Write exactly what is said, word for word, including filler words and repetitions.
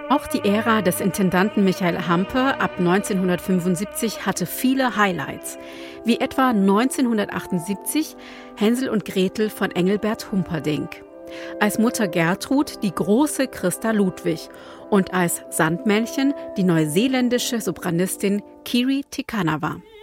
Auch die Ära des Intendanten Michael Hampe ab neunzehnhundertfünfundsiebzig hatte viele Highlights, wie etwa neunzehnhundertachtundsiebzig Hänsel und Gretel von Engelbert Humperdinck. Als Mutter Gertrud die große Christa Ludwig und als Sandmännchen die neuseeländische Sopranistin Kiri Te Kanawa.